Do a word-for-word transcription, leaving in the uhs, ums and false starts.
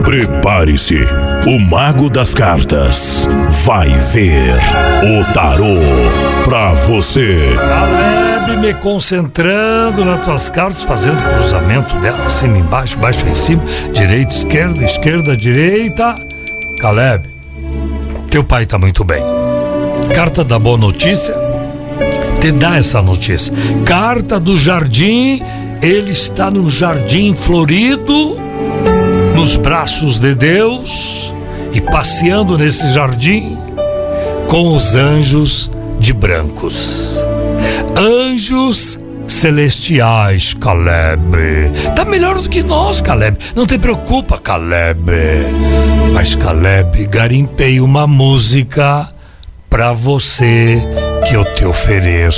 Prepare-se, o Mago das Cartas vai ver o tarô pra você. Caleb, me concentrando nas tuas cartas, fazendo cruzamento dela, cima, embaixo, baixo, em cima, direita, esquerda, esquerda, direita. Caleb, teu pai tá muito bem. Carta da boa notícia, te dá essa notícia. Carta do jardim, ele está num jardim florido, nos braços de Deus e passeando nesse jardim com os anjos de brancos. Anjos celestiais, Caleb. Tá melhor do que nós, Caleb. Não te preocupa, Caleb. Mas, Caleb, garimpei uma música pra você que eu te ofereço.